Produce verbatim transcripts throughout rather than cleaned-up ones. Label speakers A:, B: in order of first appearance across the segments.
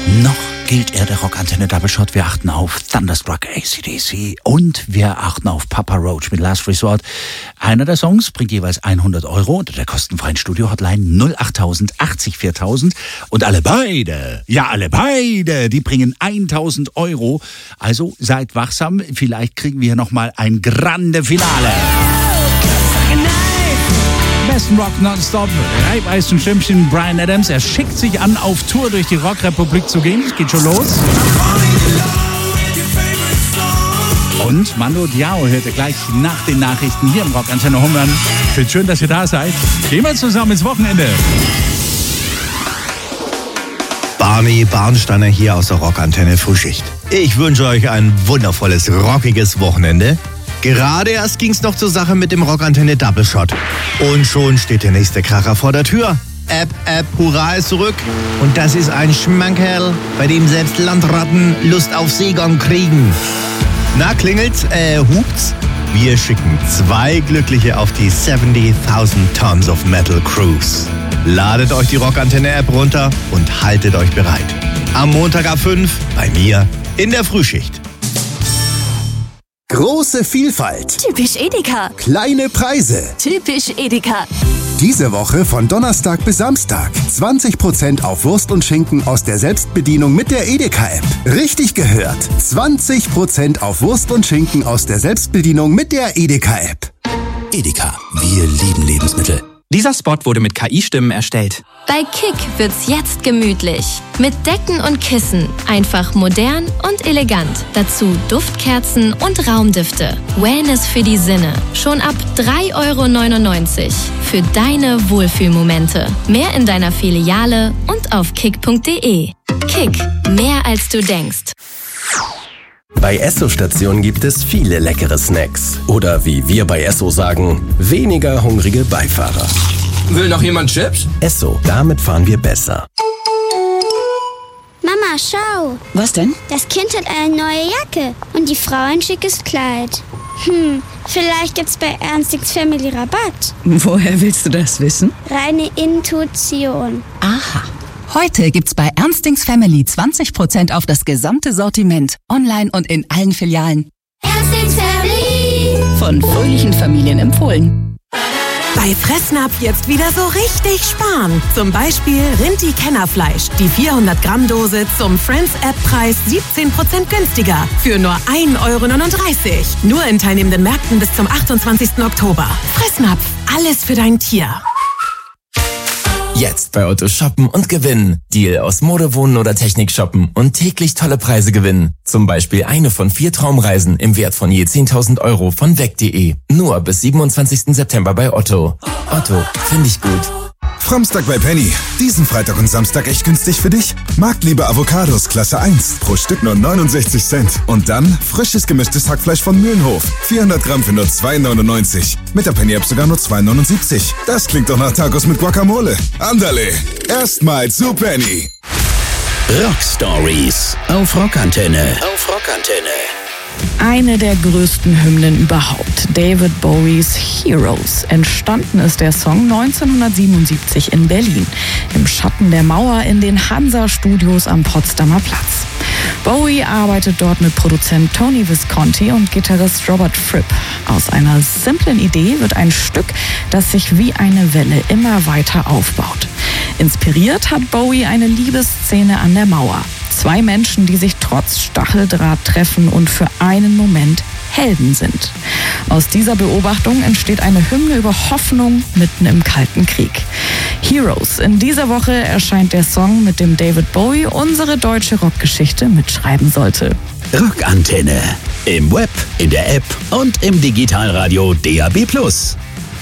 A: Noch gilt er der Rockantenne Double Shot. Wir achten auf Thunderstruck, A C D C und wir achten auf Papa Roach mit Last Resort. Einer der Songs bringt jeweils hundert Euro unter der kostenfreien Studio-Hotline null acht tausend achtzig viertausend und alle beide, ja alle beide, die bringen tausend Euro. Also seid wachsam, vielleicht kriegen wir nochmal ein grande Finale. Besten Rock nonstop, Reibeisen-Stimmchen Bryan Adams. Er schickt sich an, auf Tour durch die Rockrepublik zu gehen. Es geht schon los. Und Mando Diao hört ihr gleich nach den Nachrichten hier im Rockantenne Home. Ich finde schön, dass ihr da seid. Gehen wir zusammen ins Wochenende.
B: Barney Barnsteiner hier aus der Rockantenne Frühschicht. Ich wünsche euch ein wundervolles, rockiges Wochenende. Gerade erst ging's noch zur Sache mit dem Rockantenne Double Shot. Und schon steht der nächste Kracher vor der Tür. App, App, Hurra ist zurück. Und das ist ein Schmankerl, bei dem selbst Landratten Lust auf Seegang kriegen. Na, klingelt's? Äh, hupt's? Wir schicken zwei Glückliche auf die siebzigtausend Tons of Metal Cruise. Ladet euch die Rockantenne-App runter und haltet euch bereit. Am Montag ab fünf bei mir in der Frühschicht.
C: Große Vielfalt.
D: Typisch Edeka.
C: Kleine Preise.
D: Typisch Edeka.
C: Diese Woche von Donnerstag bis Samstag. zwanzig Prozent auf Wurst und Schinken aus der Selbstbedienung mit der Edeka-App. Richtig gehört. zwanzig Prozent auf Wurst und Schinken aus der Selbstbedienung mit der Edeka-App.
E: Edeka. Wir lieben Lebensmittel.
F: Dieser Spot wurde mit K I-Stimmen erstellt.
G: Bei Kick wird's jetzt gemütlich. Mit Decken und Kissen. Einfach modern und elegant. Dazu Duftkerzen und Raumdüfte. Wellness für die Sinne. Schon ab drei Euro neunundneunzig. Für deine Wohlfühlmomente. Mehr in deiner Filiale und auf kick punkt de. Kick. Mehr als du denkst.
H: Bei Esso-Stationen gibt es viele leckere Snacks. Oder wie wir bei Esso sagen, weniger hungrige Beifahrer.
I: Will noch jemand Chips?
H: Esso, damit fahren wir besser.
J: Mama, schau.
D: Was denn?
J: Das Kind hat eine neue Jacke und die Frau ein schickes Kleid. Hm, vielleicht gibt's bei Ernstings Family Rabatt.
D: Woher willst du das wissen?
J: Reine Intuition.
D: Aha. Heute gibt's bei Ernstings Family zwanzig Prozent auf das gesamte Sortiment. Online und in allen Filialen.
J: Ernstings Family.
D: Von fröhlichen Familien empfohlen.
K: Bei Fressnapf jetzt wieder so richtig sparen. Zum Beispiel Rinti-Kennerfleisch. Die vierhundert Gramm Dose zum Friends-App-Preis siebzehn Prozent günstiger. Für nur ein Euro neununddreißig. Nur in teilnehmenden Märkten bis zum achtundzwanzigsten Oktober. Fressnapf. Alles für dein Tier.
H: Jetzt bei Otto shoppen und gewinnen. Deal aus Mode, Wohnen oder Technik shoppen und täglich tolle Preise gewinnen. Zum Beispiel eine von vier Traumreisen im Wert von je zehntausend Euro von weg punkt de. Nur bis siebenundzwanzigsten September bei Otto. Otto, finde ich gut.
L: Framstag bei Penny. Diesen Freitag und Samstag echt günstig für dich. Marktliebe Avocados Klasse eins. Pro Stück nur neunundsechzig Cent. Und dann frisches gemischtes Hackfleisch von Mühlenhof. vierhundert Gramm für nur zwei neunundneunzig. Mit der Penny-App sogar nur zwei neunundsiebzig. Das klingt doch nach Tacos mit Guacamole. Andale. Erstmal zu Penny.
E: Rock Stories auf Rockantenne. Auf Rockantenne.
M: Eine der größten Hymnen überhaupt, David Bowies Heroes. Entstanden ist der Song neunzehnhundertsiebenundsiebzig in Berlin, im Schatten der Mauer in den Hansa-Studios am Potsdamer Platz. Bowie arbeitet dort mit Produzent Tony Visconti und Gitarrist Robert Fripp. Aus einer simplen Idee wird ein Stück, das sich wie eine Welle immer weiter aufbaut. Inspiriert hat Bowie eine Liebesszene an der Mauer. Zwei Menschen, die sich trotz Stacheldraht treffen und für einen Moment Helden sind. Aus dieser Beobachtung entsteht eine Hymne über Hoffnung mitten im Kalten Krieg. Heroes. In dieser Woche erscheint der Song, mit dem David Bowie unsere deutsche Rockgeschichte mitschreiben sollte.
E: Rockantenne. Im Web, in der App und im Digitalradio D A B plus.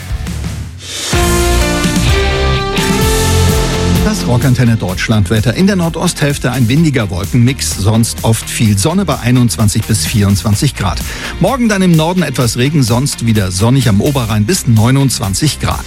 N: Das Rockantenne Deutschlandwetter. In der Nordosthälfte ein windiger Wolkenmix, sonst oft viel Sonne bei einundzwanzig bis vierundzwanzig Grad. Morgen dann im Norden etwas Regen, sonst wieder sonnig am Oberrhein bis neunundzwanzig Grad.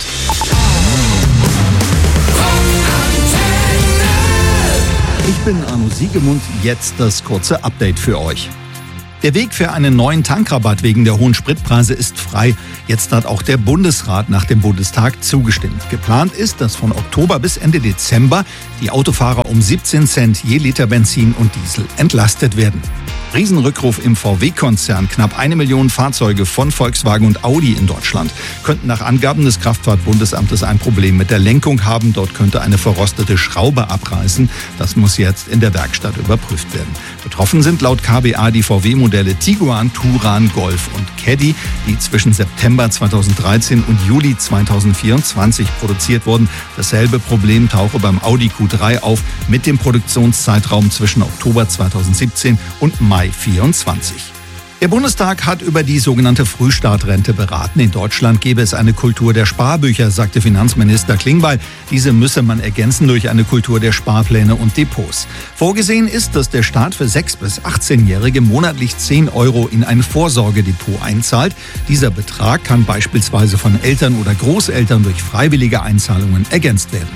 N: Ich bin Arno Siegemund, jetzt das kurze Update für euch. Der Weg für einen neuen Tankrabatt wegen der hohen Spritpreise ist frei. Jetzt hat auch der Bundesrat nach dem Bundestag zugestimmt. Geplant ist, dass von Oktober bis Ende Dezember die Autofahrer um siebzehn Cent je Liter Benzin und Diesel entlastet werden. Riesenrückruf im V W-Konzern. Knapp eine Million Fahrzeuge von Volkswagen und Audi in Deutschland könnten nach Angaben des Kraftfahrtbundesamtes ein Problem mit der Lenkung haben. Dort könnte eine verrostete Schraube abreißen. Das muss jetzt in der Werkstatt überprüft werden. Betroffen sind laut K B A die V W-Modelle Tiguan, Touran, Golf und Caddy, die zwischen September zweitausenddreizehn und Juli zweitausendvierundzwanzig produziert wurden. Dasselbe Problem tauche beim Audi Q drei auf mit dem Produktionszeitraum zwischen Oktober zweitausendsiebzehn und Mai vierundzwanzig. Der Bundestag hat über die sogenannte Frühstartrente beraten. In Deutschland gäbe es eine Kultur der Sparbücher, sagte Finanzminister Klingbeil. Diese müsse man ergänzen durch eine Kultur der Sparpläne und Depots. Vorgesehen ist, dass der Staat für sechs- bis achtzehnjährige monatlich zehn Euro in ein Vorsorgedepot einzahlt. Dieser Betrag kann beispielsweise von Eltern oder Großeltern durch freiwillige Einzahlungen ergänzt werden.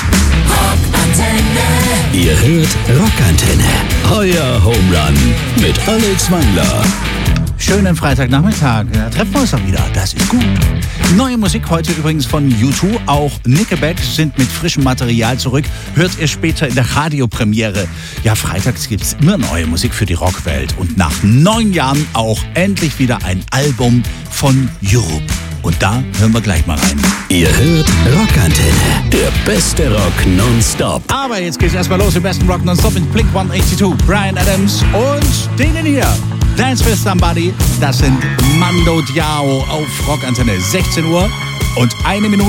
E: Ihr hört Rockantenne, euer Home Run mit Alex Wangler.
A: Schönen Freitagnachmittag. Da treffen wir uns auch wieder. Das ist gut. Neue Musik heute übrigens von U zwei. Auch Nickelback sind mit frischem Material zurück. Hört ihr später in der Radiopremiere. Ja, freitags gibt es immer neue Musik für die Rockwelt. Und nach neun Jahren auch endlich wieder ein Album von Europe. Und da hören wir gleich mal rein.
E: Ihr hört Rockantenne, der beste Rock nonstop.
A: Aber jetzt geht's erstmal los im besten Rock nonstop mit Blink hundertzweiundachtzig, Bryan Adams und denen hier. Dance with Somebody, das sind Mando Diao auf Rockantenne. sechzehn Uhr und eine Minute.